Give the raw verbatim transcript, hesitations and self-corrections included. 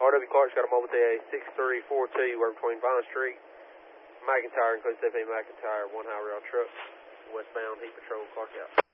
R W Clark's got a mobile T A six three four two, we're between Vine Street, McIntyre, includes F A McIntyre, one high rail truck, westbound, heat patrol, Clark out.